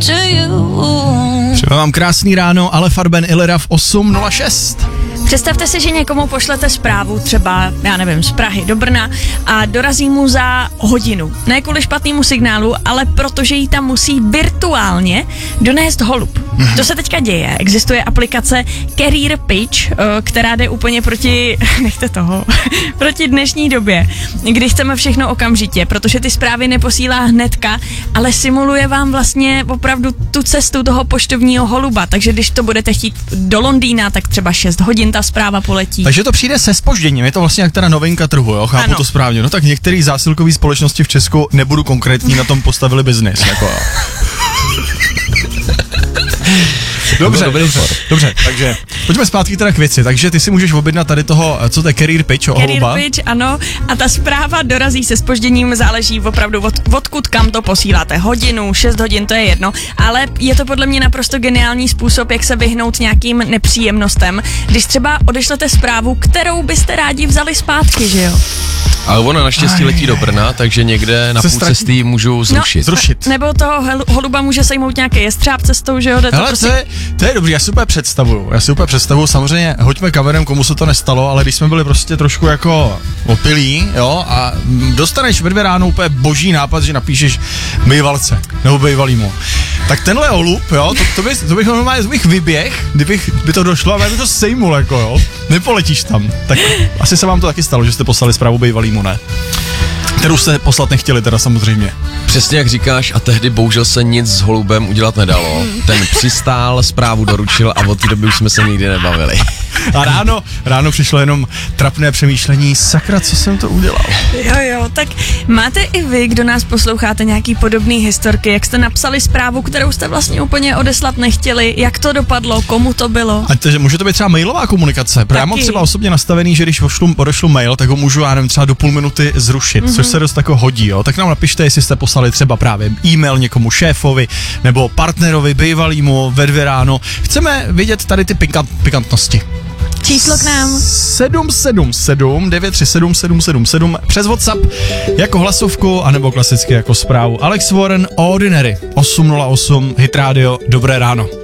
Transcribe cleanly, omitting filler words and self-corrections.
to you. Třeba vám krásný ráno, ale Farben Illera v 8:06. Představte si, že někomu pošlete zprávu, třeba, já nevím, z Prahy do Brna a dorazí mu za hodinu. Ne kvůli špatnému signálu, ale protože jí tam musí virtuálně donést holub. To se teďka děje. Existuje aplikace Carrier Pitch, která jde úplně proti, nechte toho, proti dnešní době, kdy chceme všechno okamžitě, protože ty zprávy neposílá hnedka, ale simuluje vám vlastně opravdu tu cestu toho poštovního holuba. Takže když to budete chtít do Londýna, tak třeba 6 hodin ta zpráva poletí. Takže to přijde se zpožděním, je to vlastně jak teda novinka trhu, jo, chápu to správně. No tak některé zásilkové společnosti v Česku, nebudu konkrétní, na tom postavili biznis, jako jo. Dobře, takže pojďme zpátky teda k věci. Takže ty si můžeš objednat tady toho, co to je Carrier Pitch, holuba. Carrier Pitch, ano, a ta zpráva dorazí se zpožděním, záleží opravdu odkud kam to posíláte. Hodinu, 6 hodin, to je jedno, ale je to podle mě naprosto geniální způsob, jak se vyhnout nějakým nepříjemnostem, když třeba odešlete zprávu, kterou byste rádi vzali zpátky, že jo? Ale ona naštěstí letí do Brna, takže někde na půl cesty můžu zrušit. Nebo toho holuba může sejmout nějaký jestřáb cestou, že jo? Hele, to je dobrý, já si úplně představuju, samozřejmě hoďme kamerem, komu se to nestalo, ale když jsme byli prostě trošku jako opilí, jo, a dostaneš ve 2 ráno úplně boží nápad, že napíšeš bývalce, nebo bývalýmu. Tak tenhle holub, jo, to bych normálně vyběh, kdyby to došlo, ale by to sejmul, jako jo, nepoletíš tam. Tak asi se vám to taky stalo, že jste poslali zprávu bývalýmu, ne? Kterou jste poslat nechtěli teda samozřejmě. Přesně jak říkáš, a tehdy bohužel se nic s holubem udělat nedalo. Ten přistál, zprávu doručil a od té doby už jsme se nikdy nebavili. A ráno přišlo jenom trapné přemýšlení, sakra, co jsem to udělal. Jo, tak máte i vy, kdo nás posloucháte, nějaký podobný historky, jak jste napsali zprávu, kterou jste vlastně úplně odeslat nechtěli, jak to dopadlo, komu to bylo? A takže může to být třeba mailová komunikace, protože já mám třeba osobně nastavený, že když odešlu mail, tak ho můžu, já nevím, třeba do půl minuty zrušit, což se dost jako hodí, jo. Tak nám napište, jestli jste poslali třeba právě e-mail někomu šéfovi nebo partnerovi, bývalýmu ve 2 ráno. Chceme vidět tady ty pikantnosti. Číslo k nám 777 937 777 přes WhatsApp jako hlasovku anebo klasicky jako zprávu. Alex Warren, Ordinary 808 Hit Radio, dobré ráno.